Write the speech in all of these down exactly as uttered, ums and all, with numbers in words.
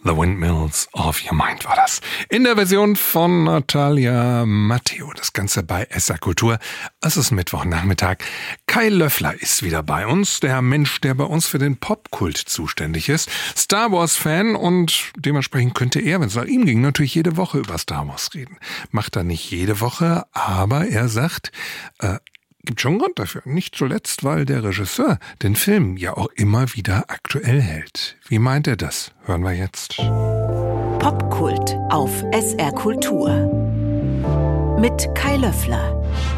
The Windmills of Your Mind war das. In der Version von Natalia Matteo. Das Ganze bei S R Kultur. Es ist Mittwochnachmittag. Kai Löffler ist wieder bei uns. Der Mensch, der bei uns für den Popkult zuständig ist. Star Wars-Fan und dementsprechend könnte er, wenn es nach ihm ging, natürlich jede Woche über Star Wars reden. Macht er nicht jede Woche, aber er sagt, äh, gibt schon einen Grund dafür. Nicht zuletzt, weil der Regisseur den Film ja auch immer wieder aktuell hält. Wie meint er das? Hören wir jetzt. Popkult auf S R Kultur mit Kai Löffler.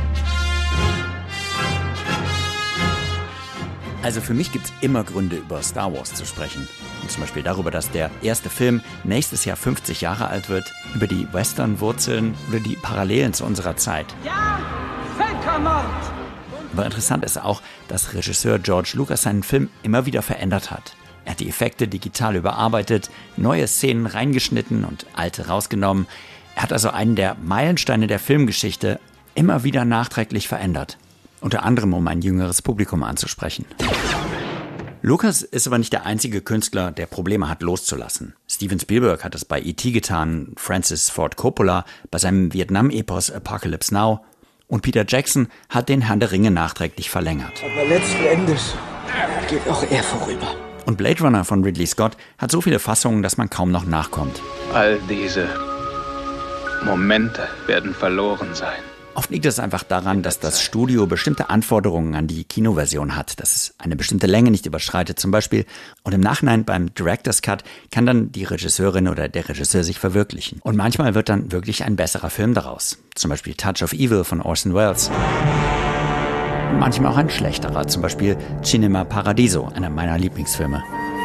Also für mich gibt es immer Gründe, über Star Wars zu sprechen. Und zum Beispiel darüber, dass der erste Film nächstes Jahr fünfzig Jahre alt wird, über die Western-Wurzeln oder die Parallelen zu unserer Zeit. Ja, Völkermord! Aber interessant ist auch, dass Regisseur George Lucas seinen Film immer wieder verändert hat. Er hat die Effekte digital überarbeitet, neue Szenen reingeschnitten und alte rausgenommen. Er hat also einen der Meilensteine der Filmgeschichte immer wieder nachträglich verändert. Unter anderem, um ein jüngeres Publikum anzusprechen. Lucas ist aber nicht der einzige Künstler, der Probleme hat loszulassen. Steven Spielberg hat es bei E T getan, Francis Ford Coppola bei seinem Vietnam-Epos Apocalypse Now. Und Peter Jackson hat den Herrn der Ringe nachträglich verlängert. Aber letzten Endes geht auch er vorüber. Und Blade Runner von Ridley Scott hat so viele Fassungen, dass man kaum noch nachkommt. All diese Momente werden verloren sein. Oft liegt es einfach daran, dass das Studio bestimmte Anforderungen an die Kinoversion hat, dass es eine bestimmte Länge nicht überschreitet zum Beispiel. Und im Nachhinein beim Director's Cut kann dann die Regisseurin oder der Regisseur sich verwirklichen. Und manchmal wird dann wirklich ein besserer Film daraus. Zum Beispiel Touch of Evil von Orson Welles. Und manchmal auch ein schlechterer, zum Beispiel Cinema Paradiso, einer meiner Lieblingsfilme.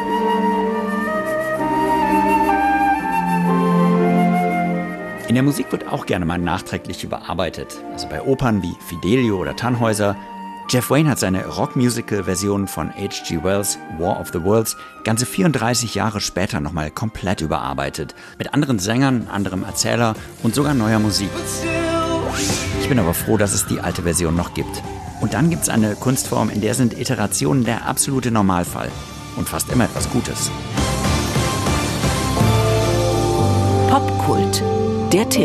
In der Musik wird auch gerne mal nachträglich überarbeitet. Also bei Opern wie Fidelio oder Tannhäuser. Jeff Wayne hat seine Rock-Musical-Version von H G Wells' War of the Worlds ganze vierunddreißig Jahre später nochmal komplett überarbeitet. Mit anderen Sängern, anderem Erzähler und sogar neuer Musik. Ich bin aber froh, dass es die alte Version noch gibt. Und dann gibt es eine Kunstform, in der sind Iterationen der absolute Normalfall. Und fast immer etwas Gutes. Popkult. Der Tipp.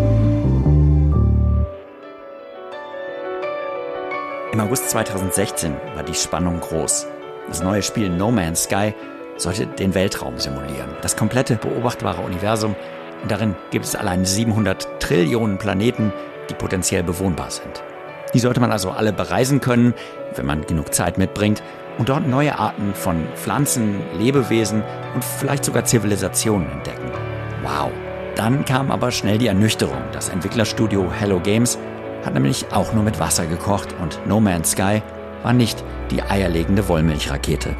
Im August zweitausendsechzehn war die Spannung groß. Das neue Spiel No Man's Sky sollte den Weltraum simulieren. Das komplette beobachtbare Universum. Und darin gibt es allein siebenhundert Trillionen Planeten, die potenziell bewohnbar sind. Die sollte man also alle bereisen können, wenn man genug Zeit mitbringt. Und dort neue Arten von Pflanzen, Lebewesen und vielleicht sogar Zivilisationen entdecken. Wow! Dann kam aber schnell die Ernüchterung. Das Entwicklerstudio Hello Games hat nämlich auch nur mit Wasser gekocht und No Man's Sky war nicht die eierlegende Wollmilchrakete.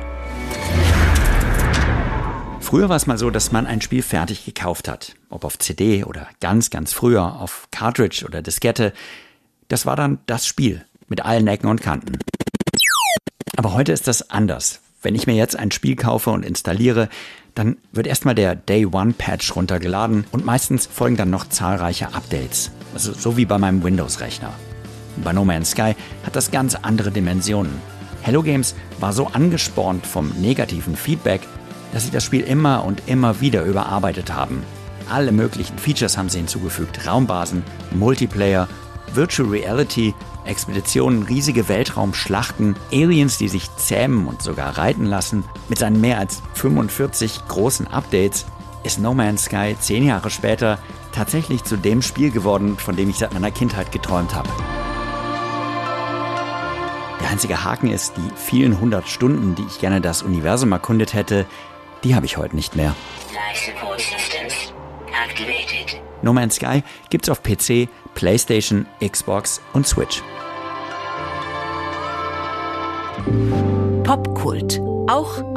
Früher war es mal so, dass man ein Spiel fertig gekauft hat. Ob auf C D oder ganz, ganz früher auf Cartridge oder Diskette. Das war dann das Spiel mit allen Ecken und Kanten. Aber heute ist das anders. Wenn ich mir jetzt ein Spiel kaufe und installiere, dann wird erstmal der Day-One-Patch runtergeladen und meistens folgen dann noch zahlreiche Updates. Also so wie bei meinem Windows-Rechner. Bei No Man's Sky hat das ganz andere Dimensionen. Hello Games war so angespornt vom negativen Feedback, dass sie das Spiel immer und immer wieder überarbeitet haben. Alle möglichen Features haben sie hinzugefügt. Raumbasen, Multiplayer, Virtual Reality, Expeditionen, riesige Weltraumschlachten, Aliens, die sich zähmen und sogar reiten lassen. Mit seinen mehr als fünfundvierzig großen Updates ist No Man's Sky zehn Jahre später tatsächlich zu dem Spiel geworden, von dem ich seit meiner Kindheit geträumt habe. Der einzige Haken ist, die vielen hundert Stunden, die ich gerne das Universum erkundet hätte, die habe ich heute nicht mehr. No Man's Sky gibt's auf P C, PlayStation, Xbox und Switch. Popkult. Auch